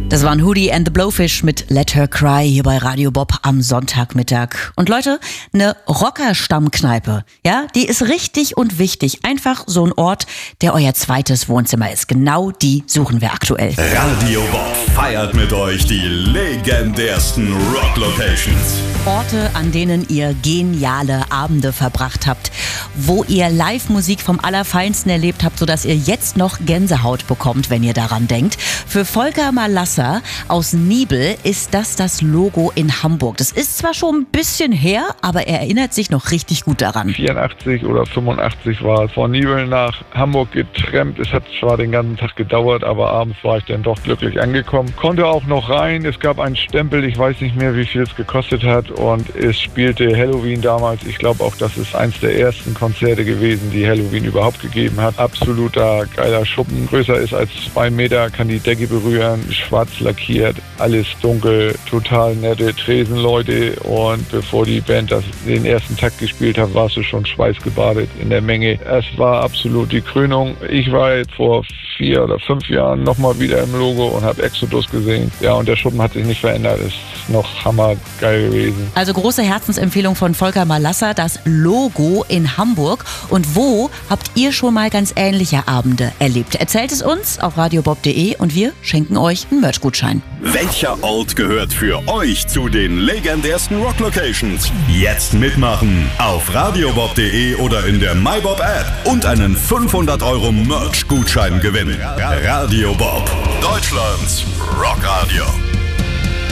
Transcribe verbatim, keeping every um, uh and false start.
Das waren Hootie and the Blowfish mit Let Her Cry hier bei Radio Bob am Sonntagmittag. Und Leute, eine Rocker-Stammkneipe, ja, die ist richtig und wichtig. Einfach so ein Ort, der euer zweites Wohnzimmer ist. Genau die suchen wir aktuell. Radio Bob feiert mit euch die legendärsten Rock-Locations. Orte, an denen ihr geniale Abende verbracht habt, wo ihr Live-Musik vom Allerfeinsten erlebt habt, sodass ihr jetzt noch Gänsehaut bekommt, wenn ihr daran denkt. Für Volker Malasser aus Niebel ist das das Logo in Hamburg. Das ist zwar schon ein bisschen her, aber er erinnert sich noch richtig gut daran. vierundachtzig oder fünfundachtzig war es von Niebel nach Hamburg getrennt. Es hat zwar den ganzen Tag gedauert, aber abends war ich dann doch glücklich angekommen. Konnte auch noch rein. Es gab einen Stempel, ich weiß nicht mehr, wie viel es gekostet hat. Und es spielte Helloween damals. Ich glaube auch, das ist eins der ersten Konzerte gewesen, die Helloween überhaupt gegeben hat. Absoluter geiler Schuppen. Größer ist als zwei Meter, kann die Decke berühren. Schwarz lackiert, alles dunkel, total nette Tresenleute. Und bevor die Band das, den ersten Takt gespielt hat, warst du schon schweißgebadet in der Menge. Es war absolut die Krönung. Ich war jetzt vor vier oder fünf Jahren nochmal wieder im Logo und habe Exodus gesehen. Ja, und der Schuppen hat sich nicht verändert. Ist noch hammergeil gewesen. Also große Herzensempfehlung von Volker Malasser, das Logo in Hamburg. Und wo habt ihr schon mal ganz ähnliche Abende erlebt? Erzählt es uns auf radiobob punkt de und wir schenken euch einen Merch-Gutschein. Welcher Ort gehört für euch zu den legendärsten Rock-Locations? Jetzt mitmachen auf radiobob punkt de oder in der MyBob-App und einen fünfhundert Euro Merch-Gutschein gewinnen. Radio Bob, Deutschlands Rockradio.